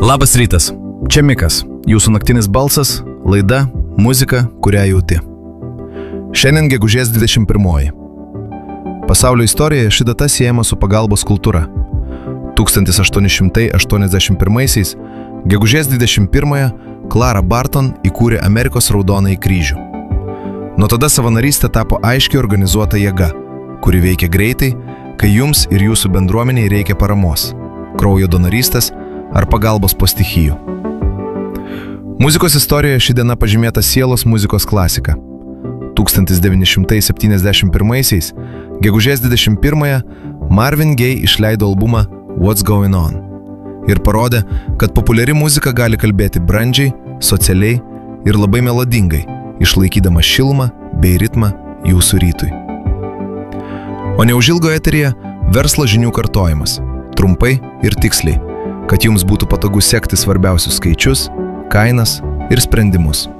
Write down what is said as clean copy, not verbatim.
Labas rytas, čia Mikas, jūsų naktinis balsas, laida, muzika, kurią jauti. Šiandien gegužės 21. Pasaulio istorijoje ši data siejama su pagalbos kultūra. 1881-aisiais, gegužės 21-ąją, Clara Barton įkūrė Amerikos Raudonąjį kryžių. Nuo tada savanorystė tapo aiškiai organizuota jėga, kuri veikia greitai, kai jums ir jūsų bendruomeniai reikia paramos, kraujo donorystės ar pagalbos po stichijų. Muzikos istorijoje ši diena pažymėta sielos muzikos klasika. 1971-aisiais, gegužės 21-ąją, Marvin Gaye išleido albumą What's Going On ir parodė, kad populiari muzika gali kalbėti brandžiai, socialiai ir labai melodingai, išlaikydama šilumą bei ritmą jūsų rytui. O neužilgo eteryje verslo žinių kartojimas, trumpai ir tiksliai, kad jums būtų patogu sekti svarbiausius skaičius, kainas ir sprendimus.